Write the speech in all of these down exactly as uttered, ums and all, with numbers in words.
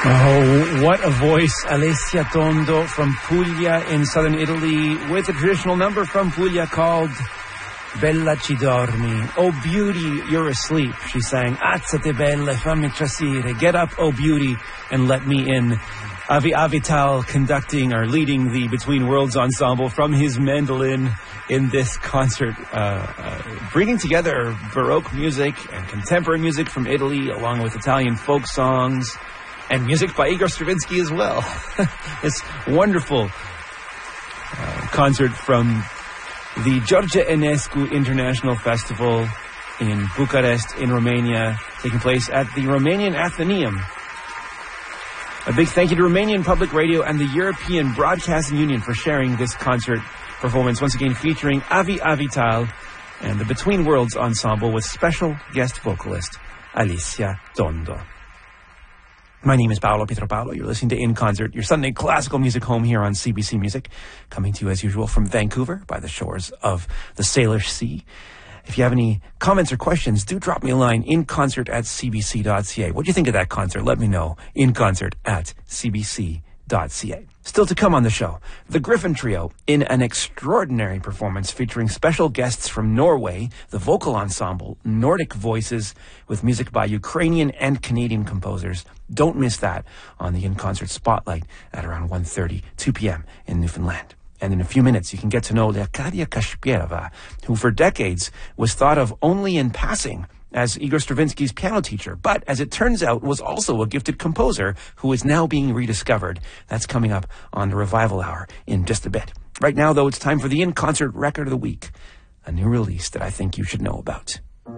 Oh, what a voice. Alessia Tondo from Puglia in southern Italy with a traditional number from Puglia called Bella ci dormi. Oh, beauty, you're asleep, she sang. Alzate bella, fammi trasire. Get up, oh, beauty, and let me in. Avi Avital conducting or leading the Between Worlds ensemble from his mandolin in this concert, uh, uh, bringing together Baroque music and contemporary music from Italy along with Italian folk songs and music by Igor Stravinsky as well. This wonderful uh, concert from the George Enescu International Festival in Bucharest in Romania, taking place at the Romanian Athenaeum. A big thank you to Romanian Public Radio and the European Broadcasting Union for sharing this concert performance, once again featuring Avi Avital and the Between Worlds Ensemble with special guest vocalist Alessia Tondo. My name is Paolo Pietropalo. You're listening to In Concert, your Sunday classical music home here on C B C Music, coming to you as usual from Vancouver by the shores of the Salish Sea. If you have any comments or questions, do drop me a line, inconcert at c b c dot c a. What do you think of that concert? Let me know. Inconcert at c b c dot c a. Still to come on the show, the Griffin Trio in an extraordinary performance featuring special guests from Norway, the vocal ensemble Nordic Voices, with music by Ukrainian and Canadian composers. Don't miss that on the In Concert Spotlight at around one thirty, two p.m. in Newfoundland. And in a few minutes, you can get to know Leocadia Kashpierova, who for decades was thought of only in passing as Igor Stravinsky's piano teacher, but as it turns out, was also a gifted composer who is now being rediscovered. That's coming up on the Revival Hour in just a bit. Right now, though, it's time for the In Concert Record of the Week, a new release that I think you should know about.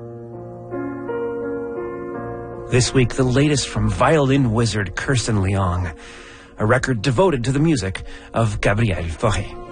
This week, the latest from violin wizard Kirsten Leong, a record devoted to the music of Gabriel Fauré.